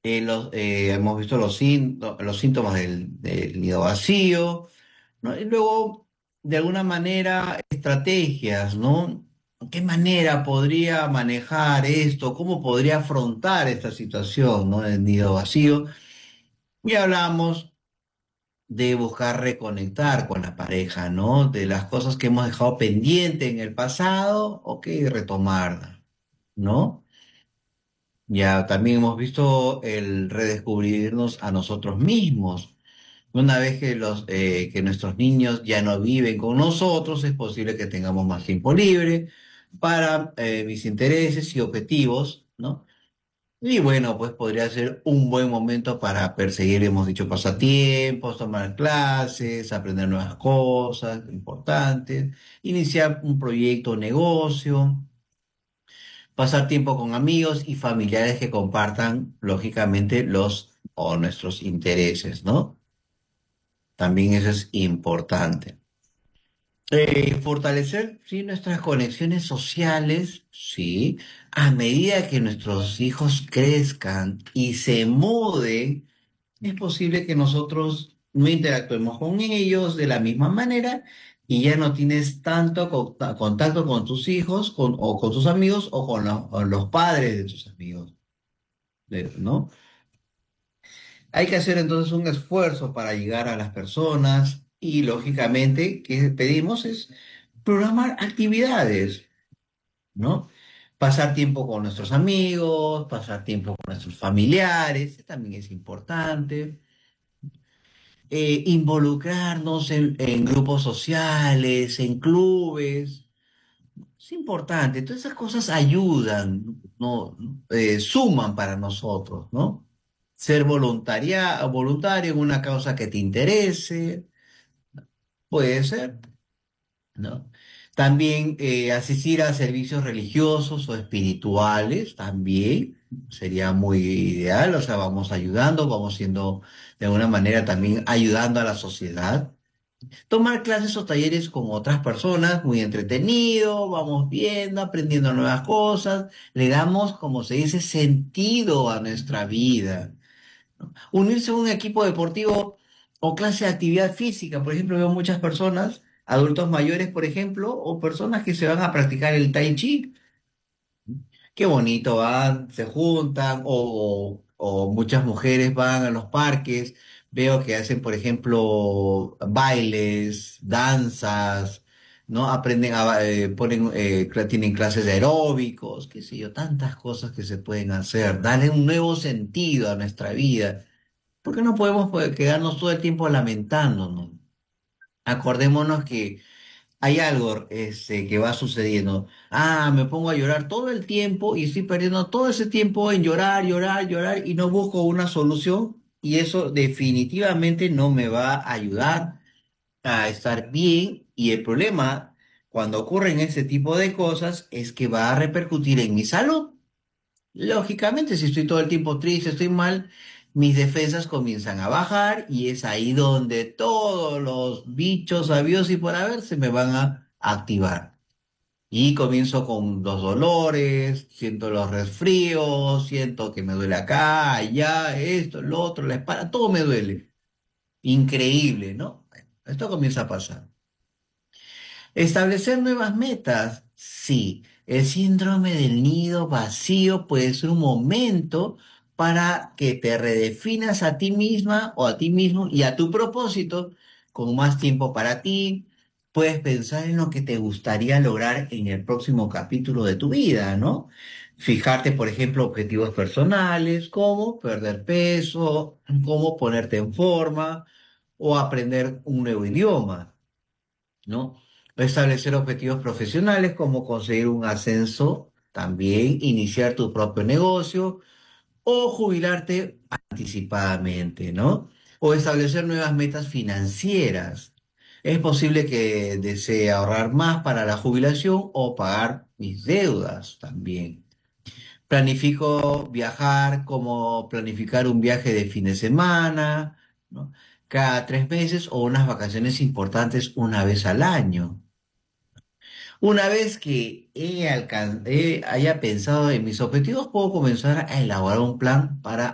hemos visto los síntomas del nido vacío, ¿no? Y luego, de alguna manera, estrategias, ¿no? ¿Qué manera podría manejar esto? ¿Cómo podría afrontar esta situación, ¿no? Del nido vacío. Y hablamos de buscar reconectar con la pareja, ¿no? De las cosas que hemos dejado pendiente en el pasado, ok, retomarlas, ¿no? Ya también hemos visto el redescubrirnos a nosotros mismos. Una vez que nuestros niños ya no viven con nosotros, es posible que tengamos más tiempo libre para mis intereses y objetivos, ¿no? Y bueno, pues podría ser un buen momento para perseguir, hemos dicho, pasatiempos, tomar clases, aprender nuevas cosas importantes, iniciar un proyecto o negocio, pasar tiempo con amigos y familiares que compartan, lógicamente, los o nuestros intereses, ¿no? También eso es importante. Fortalecer, sí, nuestras conexiones sociales, sí, a medida que nuestros hijos crezcan y se muden, es posible que nosotros no interactuemos con ellos de la misma manera y ya no tienes tanto contacto con tus hijos o con tus amigos o los padres de tus amigos, ¿no? Hay que hacer entonces un esfuerzo para llegar a las personas y lógicamente que pedimos es programar actividades, ¿no? Pasar tiempo con nuestros amigos, pasar tiempo con nuestros familiares, también es importante. Involucrarnos en grupos sociales, en clubes, es importante. Todas esas cosas ayudan, ¿no? Suman para nosotros, ¿no? Ser voluntario en una causa que te interese, puede ser, ¿no? También asistir a servicios religiosos o espirituales, también sería muy ideal, o sea, vamos ayudando, vamos siendo de alguna manera también ayudando a la sociedad. Tomar clases o talleres con otras personas, muy entretenido, vamos viendo, aprendiendo nuevas cosas, le damos, como se dice, sentido a nuestra vida. Unirse a un equipo deportivo o clase de actividad física. Por ejemplo, veo muchas personas, adultos mayores, por ejemplo, o personas que se van a practicar el tai chi. Qué bonito, van, se juntan, o muchas mujeres van a los parques. Veo que hacen, por ejemplo, bailes, danzas, ¿no? Aprenden tienen clases de aeróbicos, qué sé yo, tantas cosas que se pueden hacer. Darle un nuevo sentido a nuestra vida. Porque no podemos pues, quedarnos todo el tiempo lamentándonos. Acordémonos que hay algo que va sucediendo. Ah, me pongo a llorar todo el tiempo y estoy perdiendo todo ese tiempo en llorar, llorar, llorar y no busco una solución. Y eso definitivamente no me va a ayudar a estar bien. Y el problema cuando ocurren ese tipo de cosas es que va a repercutir en mi salud. Lógicamente, si estoy todo el tiempo triste, estoy mal, mis defensas comienzan a bajar y es ahí donde todos los bichos sabios y por haber se me van a activar. Y comienzo con los dolores, siento los resfríos, siento que me duele acá, allá, esto, lo otro, la espalda, todo me duele. Increíble, ¿no? Bueno, esto comienza a pasar. Establecer nuevas metas. Sí, el síndrome del nido vacío puede ser un momento para que te redefinas a ti misma o a ti mismo y a tu propósito con más tiempo para ti. Puedes pensar en lo que te gustaría lograr en el próximo capítulo de tu vida, ¿no? Fijarte, por ejemplo, objetivos personales, como perder peso, cómo ponerte en forma o aprender un nuevo idioma, ¿no? Establecer objetivos profesionales como conseguir un ascenso, también iniciar tu propio negocio o jubilarte anticipadamente, ¿no? O establecer nuevas metas financieras. Es posible que desee ahorrar más para la jubilación o pagar mis deudas también. Planifico viajar como planificar un viaje de fin de semana, ¿no? Cada 3 meses o unas vacaciones importantes una vez al año. Una vez que haya pensado en mis objetivos, puedo comenzar a elaborar un plan para